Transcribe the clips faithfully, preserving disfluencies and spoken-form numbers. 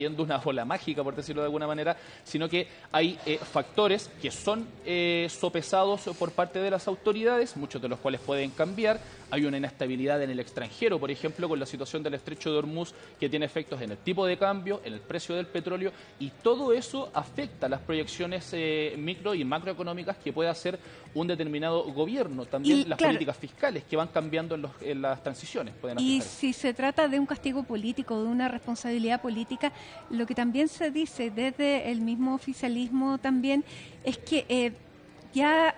una bola mágica, por decirlo de alguna manera, sino que hay eh, factores que son eh, sopesados por parte de las autoridades, muchos de los cuales pueden cambiar. Hay una inestabilidad en el extranjero, por ejemplo, con la situación del estrecho de Hormuz, que tiene efectos en el tipo de cambio, en el precio del petróleo, y todo eso afecta las proyecciones eh, micro y macroeconómicas que puede hacer un determinado gobierno. También y, las claro, políticas fiscales que van cambiando en, los, en las transiciones pueden afectar. Y si se trata de un castigo político, de una responsabilidad política, lo que también se dice desde el mismo oficialismo también es que eh, ya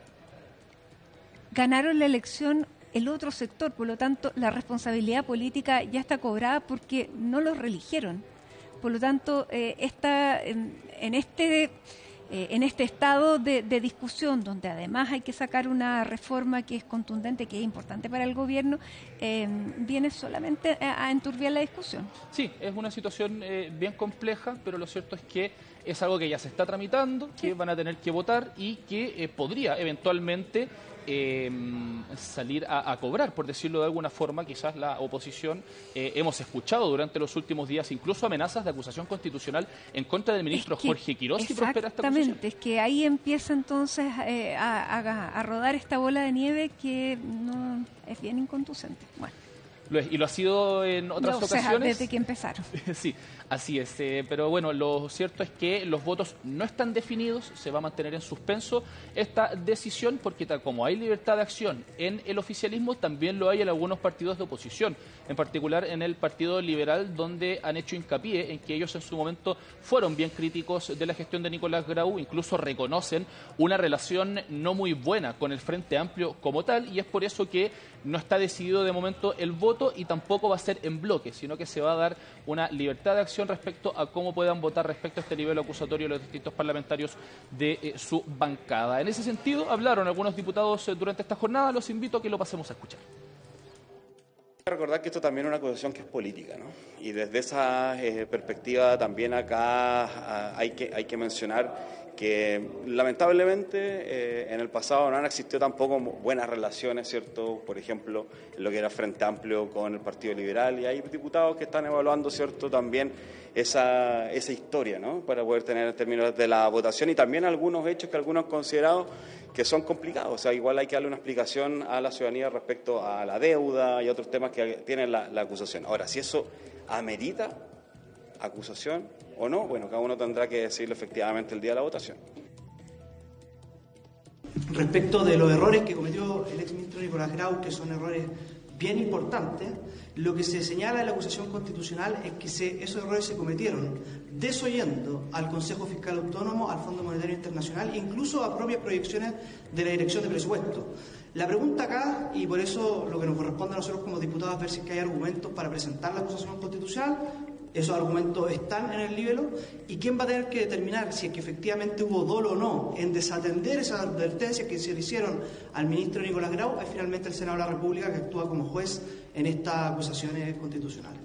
ganaron la elección el otro sector, por lo tanto la responsabilidad política ya está cobrada porque no los reeligieron. Por lo tanto, eh, está en, en este eh, en este estado de, de discusión, donde además hay que sacar una reforma que es contundente, que es importante para el gobierno, eh, viene solamente a, a enturbiar la discusión. Sí, es una situación eh, bien compleja, pero lo cierto es que es algo que ya se está tramitando, que van a tener que votar y que eh, podría eventualmente Eh, salir a, a cobrar, por decirlo de alguna forma. Quizás la oposición, eh, hemos escuchado durante los últimos días incluso amenazas de acusación constitucional en contra del ministro es que, Jorge Quirós, y prospera esta acusación. Exactamente, es que ahí empieza entonces eh, a, a, a rodar esta bola de nieve que no es bien inconducente. Bueno. Lo es, y lo ha sido en otras no, ocasiones. O sea, desde que empezaron. Sí, así es. Eh, pero bueno, lo cierto es que los votos no están definidos, se va a mantener en suspenso esta decisión, porque tal como hay libertad de acción en el oficialismo, también lo hay en algunos partidos de oposición, en particular en el Partido Liberal, donde han hecho hincapié en que ellos en su momento fueron bien críticos de la gestión de Nicolás Grau, incluso reconocen una relación no muy buena con el Frente Amplio como tal, y es por eso que no está decidido de momento el voto y tampoco va a ser en bloque, sino que se va a dar una libertad de acción respecto a cómo puedan votar respecto a este nivel acusatorio los distintos parlamentarios de eh, su bancada. En ese sentido, hablaron algunos diputados eh, durante esta jornada, los invito a que lo pasemos a escuchar. Recordar que esto también es una acusación que es política, ¿no? Y desde esa eh, perspectiva también acá ah, hay que, hay que mencionar que lamentablemente eh, en el pasado no han existido tampoco buenas relaciones, ¿cierto? Por ejemplo, en lo que era Frente Amplio con el Partido Liberal, y hay diputados que están evaluando, ¿cierto?, también esa, esa historia, ¿no?, para poder tener en términos de la votación, y también algunos hechos que algunos han considerado que son complicados. O sea, igual hay que darle una explicación a la ciudadanía respecto a la deuda y otros temas que tiene la, la acusación. Ahora, si eso amerita acusación o no, bueno, cada uno tendrá que decirlo efectivamente el día de la votación. Respecto de los errores que cometió el exministro Nicolás Grau, que son errores bien importantes, lo que se señala en la acusación constitucional es que se, esos errores se cometieron desoyendo al Consejo Fiscal Autónomo, al Fondo Monetario Internacional e incluso a propias proyecciones de la Dirección de Presupuesto. La pregunta acá, y por eso lo que nos corresponde a nosotros como diputados es ver si es que hay argumentos para presentar la acusación constitucional. Esos argumentos están en el libelo, y quién va a tener que determinar si es que efectivamente hubo dolo o no en desatender esas advertencias que se le hicieron al ministro Nicolás Grau. Es finalmente el Senado de la República que actúa como juez en estas acusaciones constitucionales.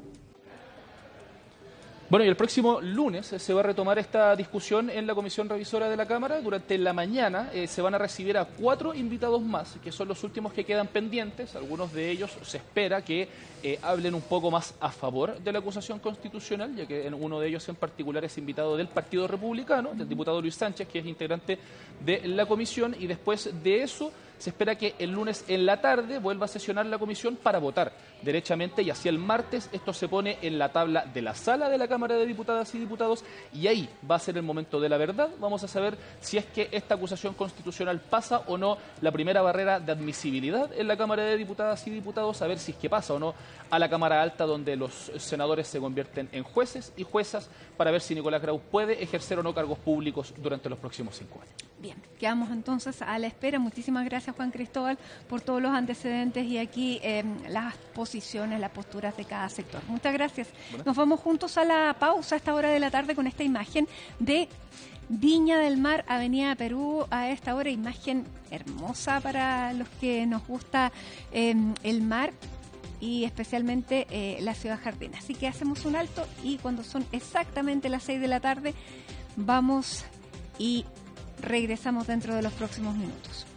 Bueno, y el próximo lunes se va a retomar esta discusión en la Comisión Revisora de la Cámara. Durante la mañana eh, se van a recibir a cuatro invitados más, que son los últimos que quedan pendientes. Algunos de ellos se espera que eh, hablen un poco más a favor de la acusación constitucional, ya que uno de ellos en particular es invitado del Partido Republicano, del diputado Luis Sánchez, que es integrante de la comisión, y después de eso se espera que el lunes en la tarde vuelva a sesionar la comisión para votar derechamente, y así el martes esto se pone en la tabla de la sala de la Cámara de Diputadas y Diputados, y ahí va a ser el momento de la verdad. Vamos a saber si es que esta acusación constitucional pasa o no la primera barrera de admisibilidad en la Cámara de Diputadas y Diputados, a ver si es que pasa o no a la Cámara Alta, donde los senadores se convierten en jueces y juezas, para ver si Nicolás Grau puede ejercer o no cargos públicos durante los próximos cinco años. Bien, quedamos entonces a la espera. Muchísimas gracias, Juan Cristóbal, por todos los antecedentes y aquí eh, las posiciones, las posturas de cada sector. Muchas gracias. Bueno. Nos vamos juntos a la pausa a esta hora de la tarde con esta imagen de Viña del Mar, Avenida Perú, a esta hora. Imagen hermosa para los que nos gusta eh, el mar y especialmente eh, la ciudad jardín. Así que hacemos un alto y cuando son exactamente las seis de la tarde vamos y regresamos dentro de los próximos minutos.